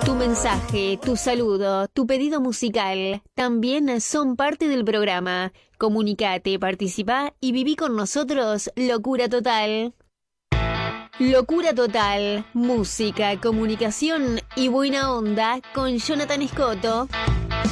Tu mensaje, tu saludo, tu pedido musical también son parte del programa. Comunicate, participa y viví con nosotros Locura Total. Locura Total, música, comunicación y buena onda con Jonathan Escoto.